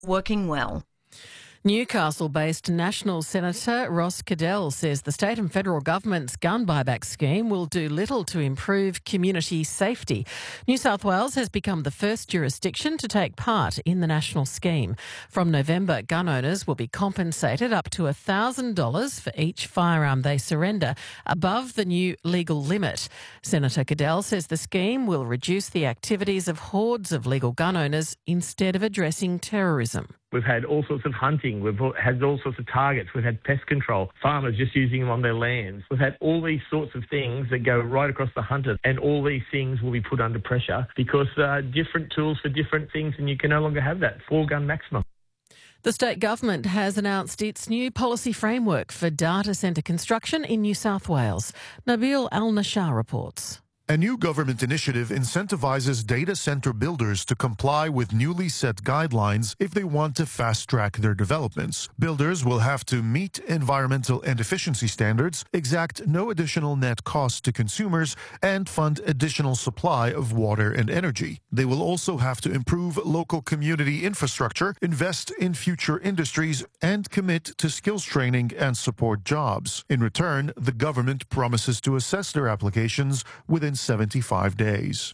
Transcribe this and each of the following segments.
working well. Newcastle-based National Senator Ross Cadell says the state and federal government's gun buyback scheme will do little to improve community safety. New South Wales has become the first jurisdiction to take part in the national scheme. From November, gun owners will be compensated up to $1,000 for each firearm they surrender, above the new legal limit. Senator Cadell says the scheme will reduce the activities of hordes of legal gun owners instead of addressing terrorism. We've had all sorts of hunting. We've had all sorts of targets. We've had pest control, farmers just using them on their lands. We've had all these sorts of things that go right across the hunter, and all these things will be put under pressure because different tools for different things, and you can no longer have that 4-gun maximum. The state government has announced its new policy framework for data centre construction in New South Wales. Nabil Al-Nashar reports. A new government initiative incentivizes data center builders to comply with newly set guidelines if they want to fast-track their developments. Builders will have to meet environmental and efficiency standards, exact no additional net cost to consumers, and fund additional supply of water and energy. They will also have to improve local community infrastructure, invest in future industries, and commit to skills training and support jobs. In return, the government promises to assess their applications within 75 days.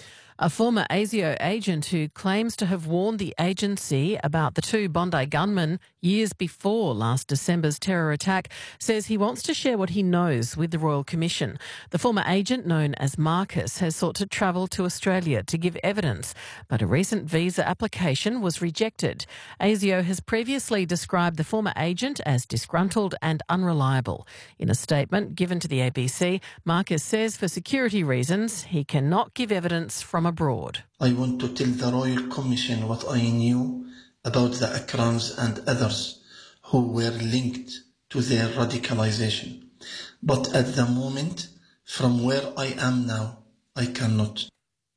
A former ASIO agent who claims to have warned the agency about the 2 Bondi gunmen years before last December's terror attack says he wants to share what he knows with the Royal Commission. The former agent, known as Marcus, has sought to travel to Australia to give evidence, but a recent visa application was rejected. ASIO has previously described the former agent as disgruntled and unreliable. In a statement given to the ABC, Marcus says for security reasons he cannot give evidence from abroad. I want to tell the Royal Commission what I knew about the Akrams and others who were linked to their radicalization. But at the moment, from where I am now, I cannot.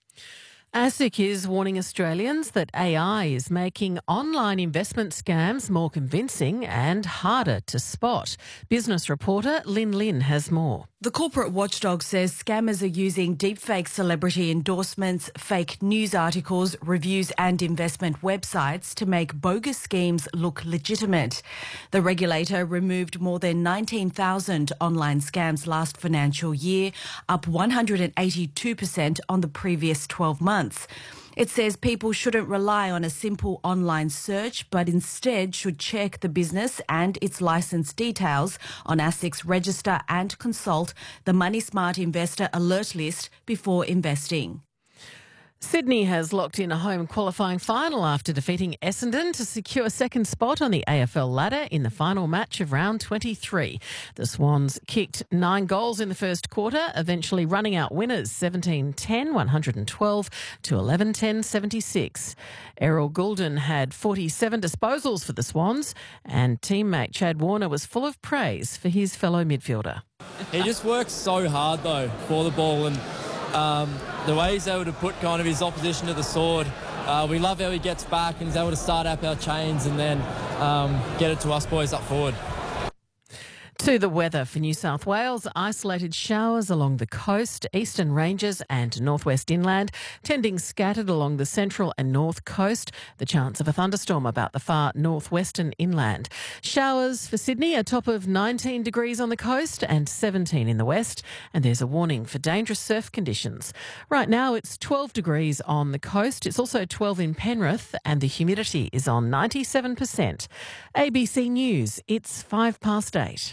ASIC is warning Australians that AI is making online investment scams more convincing and harder to spot. Business reporter Lynn Lynn has more. The corporate watchdog says scammers are using deepfake celebrity endorsements, fake news articles, reviews and investment websites to make bogus schemes look legitimate. The regulator removed more than 19,000 online scams last financial year, up 182% on the previous 12 months. It says people shouldn't rely on a simple online search, but instead should check the business and its licence details on ASIC's register and consult the Money Smart Investor alert list before investing. Sydney has locked in a home qualifying final after defeating Essendon to secure second spot on the AFL ladder in the final match of round 23. The Swans kicked 9 goals in the first quarter, eventually running out winners 17-10, 112 to 11-10, 76. Errol Goulden had 47 disposals for the Swans, and teammate Chad Warner was full of praise for his fellow midfielder. He just works so hard though for the ball, and the way he's able to put kind of his opposition to the sword. We love how he gets back and he's able to start up our chains and then get it to us boys up forward. To the weather for New South Wales, isolated showers along the coast, eastern ranges and northwest inland, tending scattered along the central and north coast, the chance of a thunderstorm about the far northwestern inland. Showers for Sydney, a top of 19 degrees on the coast and 17 in the west, and there's a warning for dangerous surf conditions. Right now it's 12 degrees on the coast, it's also 12 in Penrith and the humidity is on 97%. ABC News, it's 8:05.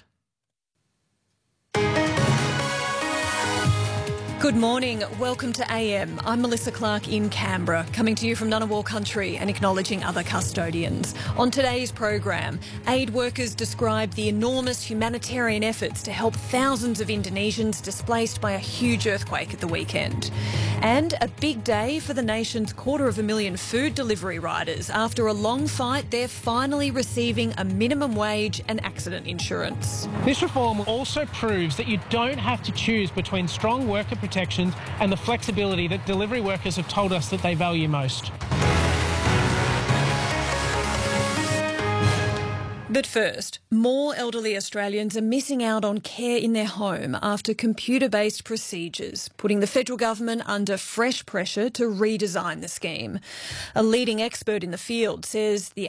Good morning. Welcome to AM. I'm Melissa Clark in Canberra, coming to you from Ngunnawal country and acknowledging other custodians. On today's program, aid workers describe the enormous humanitarian efforts to help thousands of Indonesians displaced by a huge earthquake at the weekend. And a big day for the nation's 250,000 food delivery riders. After a long fight, they're finally receiving a minimum wage and accident insurance. This reform also proves that you don't have to choose between strong worker protections and the flexibility that delivery workers have told us that they value most. But first, more elderly Australians are missing out on care in their home after computer-based procedures, putting the federal government under fresh pressure to redesign the scheme. A leading expert in the field says the